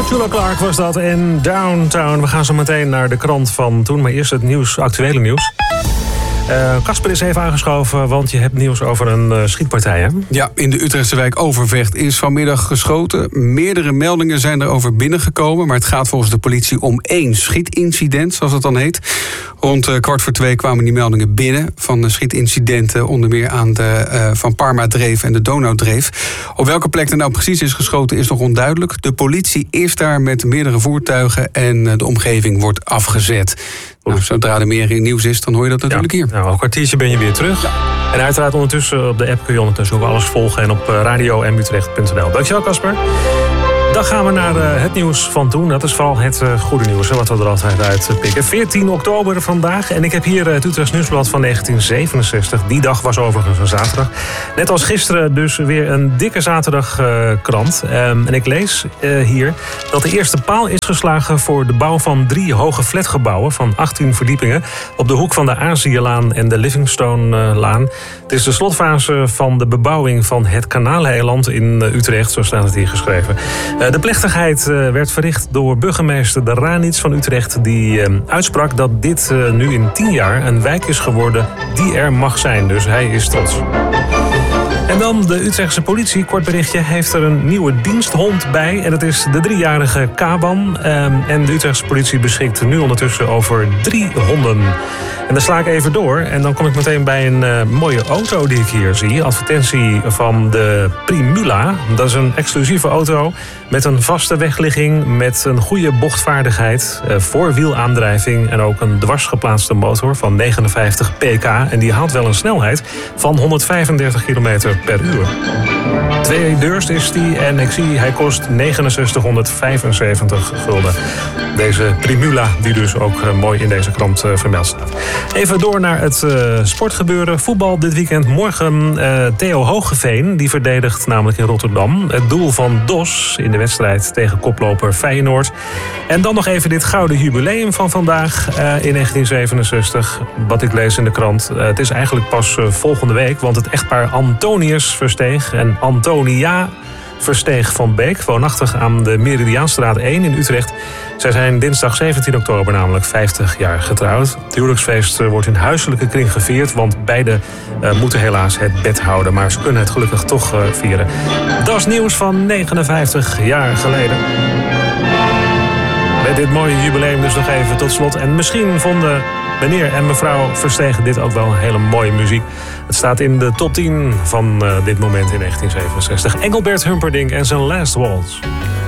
Shula Clark was dat in Downtown. We gaan zo meteen naar de krant van toen, maar eerst het nieuws, actuele nieuws. Casper is even aangeschoven, want je hebt nieuws over een schietpartij, hè? Ja, in de Utrechtse wijk Overvecht is vanmiddag geschoten. Meerdere meldingen zijn erover binnengekomen, maar het gaat volgens de politie om 1 schietincident, zoals het dan heet. Rond 2:15 kwamen die meldingen binnen van schietincidenten, onder meer aan de Van Parma-dreef en de Donaudreef. Op welke plek er nou precies is geschoten is nog onduidelijk. De politie is daar met meerdere voertuigen en de omgeving wordt afgezet. Nou, zodra er meer in nieuws is, dan hoor je dat natuurlijk hier. Nou, een kwartiertje ben je weer terug. Ja. En uiteraard ondertussen op de app kun je ondertussen ook alles volgen en op radio.utrecht.nl. Dankjewel, Casper. Dan gaan we naar het nieuws van toen. Dat is vooral het goede nieuws, wat we er altijd uit pikken. 14 oktober vandaag. En ik heb hier het Utrechts Nieuwsblad van 1967. Die dag was overigens een zaterdag. Net als gisteren dus weer een dikke zaterdagkrant. En ik lees hier dat de eerste paal is geslagen voor de bouw van 3 hoge flatgebouwen van 18 verdiepingen op de hoek van de Aziëlaan en de Livingstone-laan. Het is de slotfase van de bebouwing van het Kanaaleiland in Utrecht, zo staat het hier geschreven. De plechtigheid werd verricht door burgemeester De Ranits van Utrecht, die uitsprak dat dit nu in 10 jaar een wijk is geworden die er mag zijn. Dus hij is trots. En dan de Utrechtse politie, kort berichtje, heeft er een nieuwe diensthond bij. En dat is de 3-jarige Kaban. En de Utrechtse politie beschikt nu ondertussen over 3 honden. En dan sla ik even door en dan kom ik meteen bij een mooie auto die ik hier zie. Advertentie van de Primula. Dat is een exclusieve auto met een vaste wegligging, met een goede bochtvaardigheid, voorwielaandrijving en ook een dwarsgeplaatste motor van 59 pk. En die haalt wel een snelheid van 135 km per uur. 2 deurs is die en ik zie hij kost 6975 gulden. Deze Primula die dus ook mooi in deze krant vermeld staat. Even door naar het sportgebeuren. Voetbal dit weekend. Morgen Theo Hogeveen. Die verdedigt namelijk in Rotterdam het doel van DOS in de wedstrijd tegen koploper Feyenoord. En dan nog even dit gouden jubileum van vandaag in 1967. Wat ik lees in de krant. Het is eigenlijk pas volgende week, want het echtpaar Antonius Versteeg en Antonia Versteeg van Beek, woonachtig aan de Meridiaanstraat 1 in Utrecht. Zij zijn dinsdag 17 oktober namelijk 50 jaar getrouwd. Het huwelijksfeest wordt in huiselijke kring gevierd, want beiden moeten helaas het bed houden. Maar ze kunnen het gelukkig toch vieren. Dat is nieuws van 59 jaar geleden. Met dit mooie jubileum dus nog even tot slot. En misschien vonden meneer en mevrouw Verstegen dit ook wel een hele mooie muziek. Het staat in de top 10 van dit moment in 1967. Engelbert Humperdinck en zijn Last Waltz.